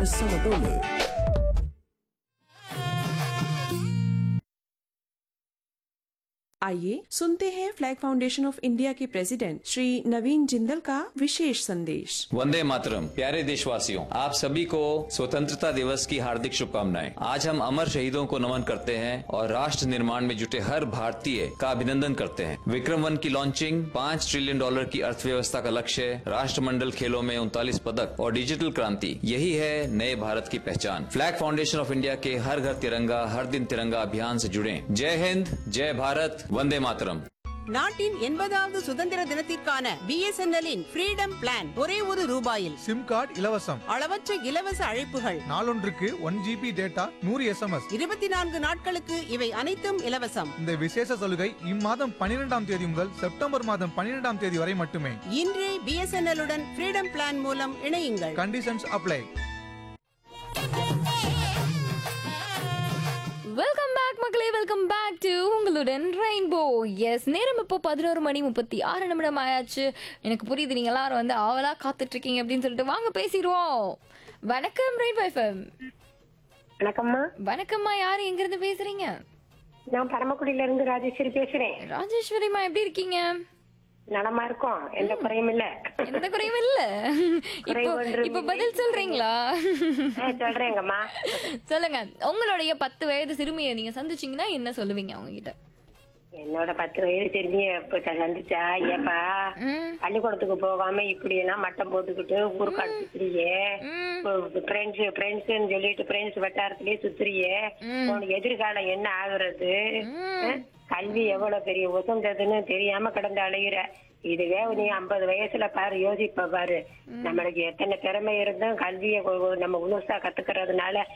Samatola. आइए सुनते हैं फ्लैग फाउंडेशन ऑफ इंडिया के प्रेसिडेंट श्री नवीन जिंदल का विशेष संदेश। वंदे मातरम। प्यारे देशवासियों, आप सभी को स्वतंत्रता दिवस की हार्दिक शुभकामनाएं। आज हम अमर शहीदों को नमन करते हैं और राष्ट्र निर्माण में जुटे हर भारतीय का अभिनंदन करते हैं। विक्रम-1 की लॉन्चिंग, $5 ट्रिलियन की अर्थव्यवस्था का लक्ष्य, राष्ट्रमंडल खेलों में 39 पदक और डिजिटल क्रांति, यही है नए भारत की पहचान। फ्लैग फाउंडेशन ऑफ इंडिया के हर घर तिरंगा हर दिन तिरंगा अभियान से जुड़े। जय हिंद, जय भारत, वंदे मातरम। நாட்டின் 80வது சுதந்திர தினத்திற்கான BSNL-இன் ஃப்ரீடம் பிளான் ஒரே ₹1 சிம் கார்டு இலவசம், அளவற்ற இலவச அழைப்புகள், நாளொன்றுக்கு 1 GB டேட்டா, 100 SMS, 24 நாட்களுக்கு இவை அனைத்தும் இலவசம். இந்த விசேஷ சலுகை இம்மாதம் 12ஆம் தேதி முதல் செப்டம்பர் மாதம் 12ஆம் தேதி வரை மட்டுமே. இன்றே BSNL-உடன் ஃப்ரீடம் பிளான் மூலம் இணையுங்கள். Conditions apply. வெல்கம் பேக் மக்களே, வெல்கம் பேக் டு உங்களுடன் ரெயின்போ. எஸ், நேரம் இப்போ 11:36 ஆயாச்சு. எனக்கு புரியுது, நீங்க எல்லாரும் வந்து ஆவலா காத்துட்டு இருக்கீங்க அப்படின்னு சொல்லிட்டு வாங்க பேசிடுவோம். வணக்கம் ரெயின்போ எஃப்எம். வணக்கம்மா. வணக்கம்மா, யாரு எங்க இருந்து பேசுறீங்க? நான் பரமக்குடியில இருந்து ராஜேஸ்வரி பேசுறேன். ராஜேஸ்வரிமா, எப்படி இருக்கீங்க? நலமா இருக்கும், எந்த குறையும் இல்ல. எந்த குறையும் இல்ல. இப்ப பதில் சொல்றீங்களா? சொல்றேங்கம்மா. சொல்லுங்க. உங்களுடைய 10 வயது சிறுமியை நீங்க சந்திச்சீங்கன்னா என்ன சொல்லுவீங்க அவங்க கிட்ட? என்னோட 10 வயது தெரிஞ்சு சந்திச்சா, ஏப்பா பள்ளிக்கூடத்துக்கு போகாம இப்படி எல்லாம் மட்டம் போட்டுக்கிட்டு ஊருக்கு அடிச்சுக்கிறியே, ஃப்ரெண்ட்ஸ் சொல்லிட்டு ஃப்ரெண்ட்ஸ் வட்டாரத்திலேயே சுத்துறியே, உனக்கு எதிர்காலம் என்ன ஆகுறது? கல்வி எவ்வளவு பெரிய உசந்ததுன்னு தெரியாம கிடந்து அலைகிற. இதுவே நீ 50 வயசுல பாரு, யோசிப்ப பாரு, நம்மளுக்கு எத்தனை திறமை இருந்தும் கல்வியை நம்ம முழுசா கத்துக்கிறதுனால